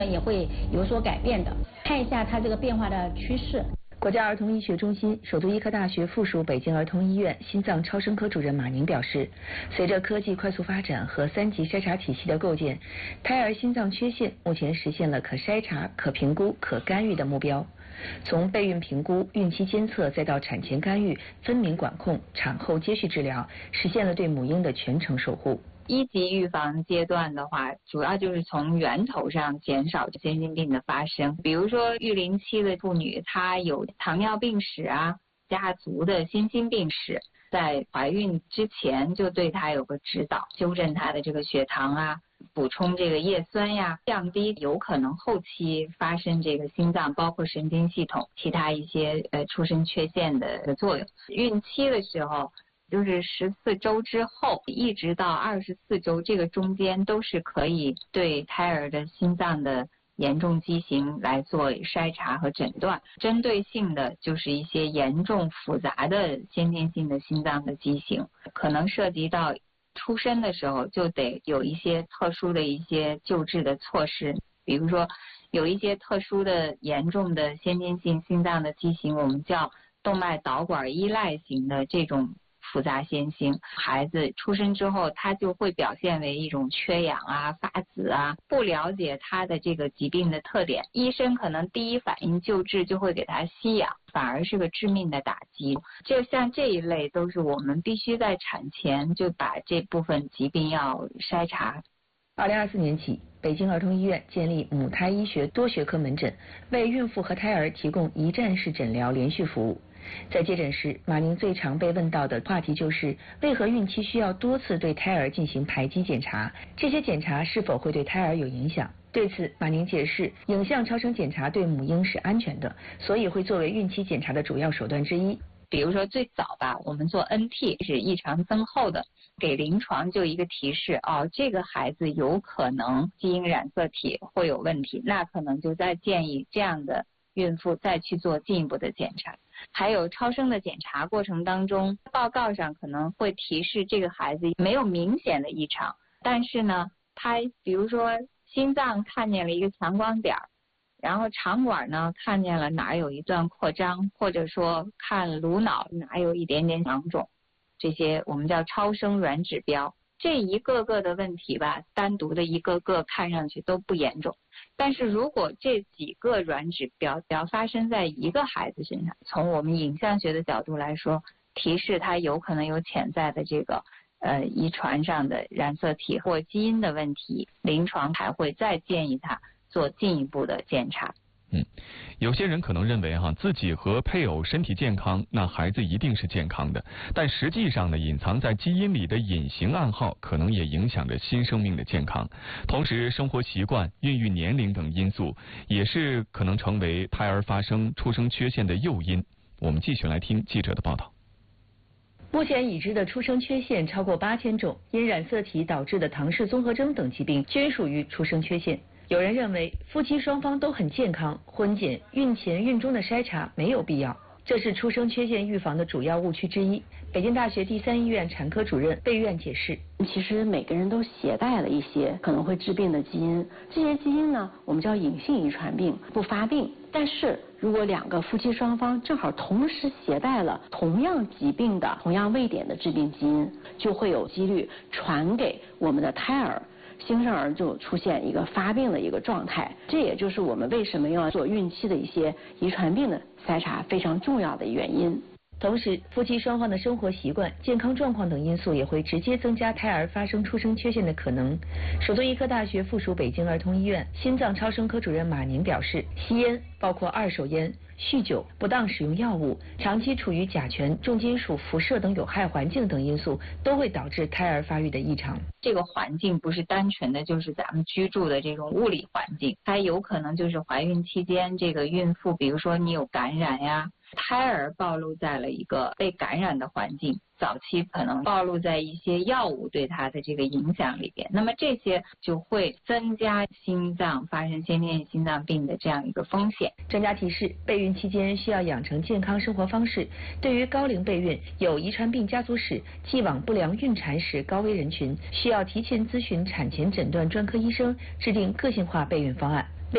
也会有所改变的。看一下它这个变化的趋势。 国家儿童医学中心、首都医科大学附属北京儿童医院心脏超声科主任马宁表示，随着科技快速发展和3级筛查体系的构建，胎儿心脏缺陷目前实现了可筛查、可评估、可干预的目标。从备孕评估、孕期监测，再到产前干预、分娩管控、产后接续治疗，实现了对母婴的全程守护。 1级预防阶段的话，主要就是从源头上减少先心病的发生。比如说育龄期的妇女，她有糖尿病史啊、家族的先心病史，在怀孕之前就对她有个指导，纠正她的这个血糖啊，补充这个叶酸呀，降低有可能后期发生这个心脏包括神经系统其他一些出生缺陷的作用。孕期的时候，就是14周之后一直到24周，这个中间都是可以对胎儿的心脏的严重畸形来做筛查和诊断。针对性的就是一些严重复杂的先天性的心脏的畸形，可能涉及到出生的时候就得有一些特殊的一些救治的措施。比如说有一些特殊的严重的先天性心脏的畸形，我们叫动脉导管依赖型的这种复杂先心，孩子出生之后他就会表现为一种缺氧啊、发紫啊，不了解他的这个疾病的特点，医生可能第一反应救治就会给他吸氧，反而是个致命的打击。就像这一类都是我们必须在产前就把这部分疾病要筛查。 2024年起，北京儿童医院建立母胎医学多学科门诊，为孕妇和胎儿提供一站式诊疗连续服务。在接诊时，马宁最常被问到的话题就是为何孕期需要多次对胎儿进行排畸检查，这些检查是否会对胎儿有影响？对此，马宁解释，影像超声检查对母婴是安全的，所以会作为孕期检查的主要手段之一。 比如说最早吧，我们做 NT 是异常增厚的，给临床就一个提示，这个孩子有可能基因染色体会有问题，那可能就再建议这样的孕妇再去做进一步的检查。还有超声的检查过程当中，报告上可能会提示这个孩子没有明显的异常，但是呢，他比如说心脏看见了一个强光点，然后肠管呢看见了哪有一段扩张，或者说看颅脑哪有一点点囊肿，这些我们叫超声软指标。这一个个的问题吧，单独的一个个看上去都不严重，但是如果这几个软指标只要发生在一个孩子身上，从我们影像学的角度来说，提示他有可能有潜在的这个遗传上的染色体或基因的问题，临床还会再建议他做进一步的检查。 有些人可能认为自己和配偶身体健康，那孩子一定是健康的，但实际上呢，隐藏在基因里的隐形暗号可能也影响着新生命的健康。同时，生活习惯、孕育年龄等因素也是可能成为胎儿发生出生缺陷的诱因。我们继续来听记者的报道。 目前已知的出生缺陷超过8000种，因染色体导致的唐氏综合征等疾病均属于出生缺陷。有人认为夫妻双方都很健康，婚检、孕前、孕中的筛查没有必要，这是出生缺陷预防的主要误区之一。北京大学第3医院产科主任贝苑解释， 其实每个人都携带了一些可能会致病的基因，这些基因呢，我们叫隐性遗传病，不发病。但是如果2个夫妻双方正好同时携带了同样疾病的同样位点的致病基因，就会有几率传给我们的胎儿，新生儿就出现一个发病的一个状态。这也就是我们为什么要做孕期的一些遗传病的筛查非常重要的原因。 同时，夫妻双方的生活习惯、健康状况等因素也会直接增加胎儿发生出生缺陷的可能。首都医科大学附属北京儿童医院心脏超声科主任马宁表示，吸烟，包括二手烟、酗酒、不当使用药物、长期处于甲醛、重金属、辐射等有害环境等因素，都会导致胎儿发育的异常。 这个环境不是单纯的就是咱们居住的这种物理环境，它有可能就是怀孕期间这个孕妇，比如说你有感染呀，胎儿暴露在了一个被感染的环境，早期可能暴露在一些药物对它的这个影响里边，那么这些就会增加心脏发生先天性心脏病的这样一个风险。 专家提示，备孕期间需要养成健康生活方式。对于高龄备孕、有遗传病家族史、既往不良孕产史高危人群，需要提前咨询产前诊断专科医生，制定个性化备孕方案。